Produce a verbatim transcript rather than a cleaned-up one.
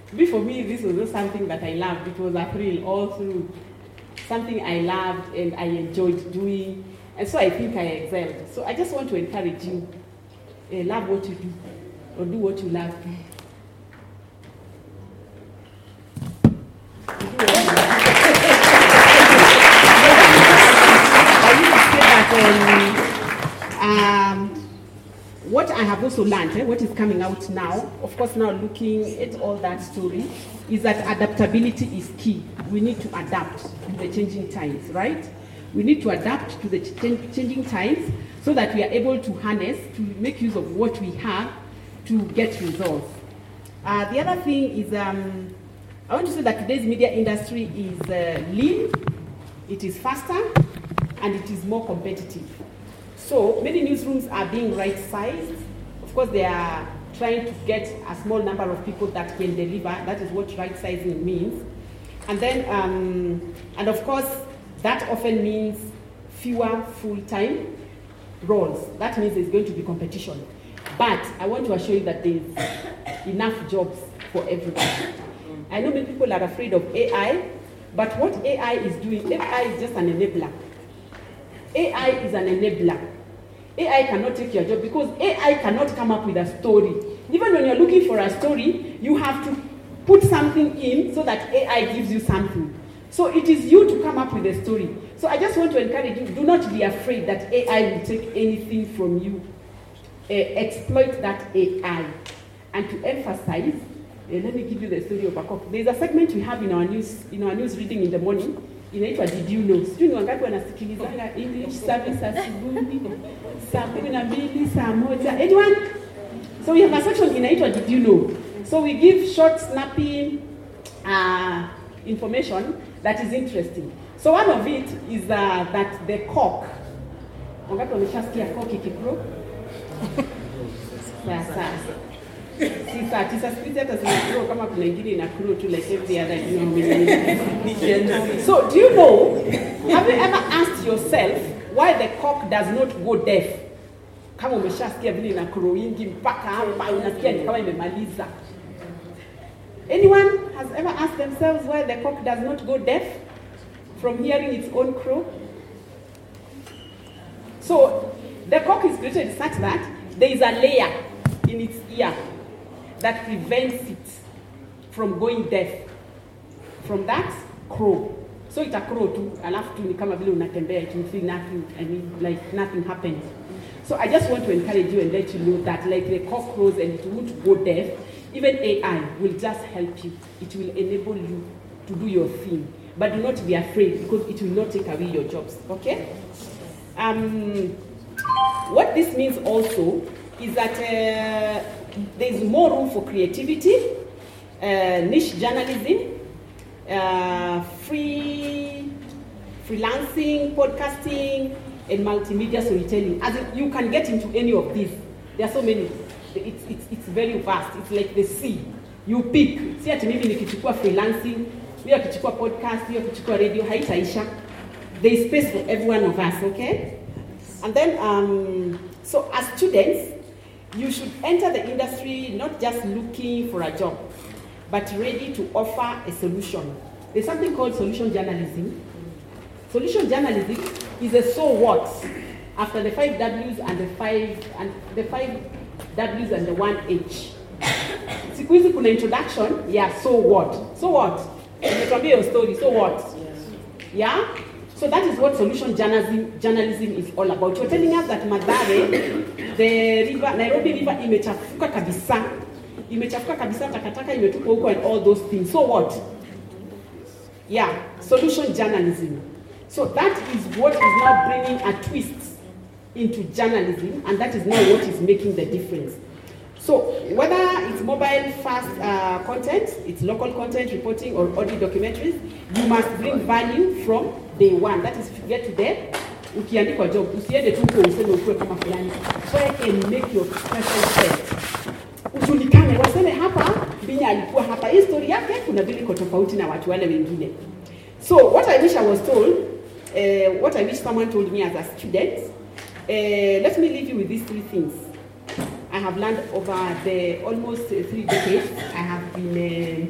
Before me, this was not something that I loved. It was a thrill all through. Something I loved and I enjoyed doing. And so I think I excelled. So I just want to encourage you. Uh, love what you do. Or do what you love. Um, what I have also learned, eh, what is coming out now, of course now looking at all that story, is that adaptability is key. We need to adapt to the changing times, right? We need to adapt to the ch- changing times so that we are able to harness, to make use of what we have to get results. Uh, the other thing is, um, I want to say that today's media industry is uh, lean, it is faster, and it is more competitive. So many newsrooms are being right-sized. Of course, they are trying to get a small number of people that can deliver. That is what right-sizing means. And then, um, and of course, that often means fewer full-time roles. That means there's going to be competition. But I want to assure you that there's enough jobs for everyone. I know many people are afraid of A I, but what A I is doing, A I is just an enabler. A I is an enabler. A I cannot take your job because A I cannot come up with a story. Even when you're looking for a story, you have to put something in so that A I gives you something. So it is you to come up with a story. So I just want to encourage you, do not be afraid that A I will take anything from you. Uh, exploit that A I. And to emphasize, uh, let me give you the story of a cock. There's a segment we have in our news, in our news reading in the morning. Inaitwa Did You Know? Sijui ni wangapi wanasikilizanga English service asubuhi, saa kumi na mbili, saa moja. Anyone? So we have a section inaitwa Did You Know? So we give short, snappy uh, information that is interesting. So one of it is uh, that the cock, wangapi wameshasikia cock ikikro? Sasa. Sisa, tisa spiti hata zinakro kama kuna ingine inakro to like every other, you know. So do you know, have you ever asked yourself why the cock does not go deaf? Kama umeshasikia vile inakro ingi mpaka hapa unasikia ni kama imemaliza. Anyone has ever asked themselves why the cock does not go deaf from hearing its own crow? So the cock is created such that there is a layer in its ear that prevents it from going deaf from that crow. So it's a crow too, alafu tu ni kama vile unatembea, it will feel nothing, I mean, like nothing happens. So I just want to encourage you and let you know that like the cock crows and it won't go deaf, even A I will just help you. It will enable you to do your thing. But do not be afraid because it will not take away your jobs, okay? Um, what this means also is that uh, there's more room for creativity, uh, niche journalism, uh, free freelancing, podcasting, and multimedia storytelling. As in, you can get into any of these. There are so many. It's, it's, it's very vast. It's like the sea. You pick. Si ati mimi nikichukua freelancing, huyo akichukua podcast, huyo akichukua radio, haitaisha. There is space for every one of us, okay? And then, um, so as students, you should enter the industry not just looking for a job, but ready to offer a solution. There's something called solution journalism. Solution journalism is a so what after the five W's and the five and the five W's and the one H. Siku hizi kuna introduction, yeah, so what? So what? Umetuambia your story, so what? Yeah? So that is what solution journalism, journalism is all about. You're telling us that Mathare, the river, Nairobi river, imechafuka kabisa. Imechafuka kabisa, takataka imetupwa huko and all those things. So what? Yeah, solution journalism. So that is what is now bringing a twist into journalism, and that is now what is making the difference. So whether it's mobile fast uh, content, it's local content reporting or audio documentaries, you must bring value from day one. That is, if you get to there, ukiandikwa job, usiende tu kwa useme ukue kama fulani. Try and make your special set. Ujulikane, waseme hapa, Binya alikuwa hapa. Hii story yake, kuna vile iko tofauti na watu wale wengine. So what I wish I was told, uh, what I wish someone told me as a student, uh, let me leave you with these three things. I have learned over the almost three decades I have been uh,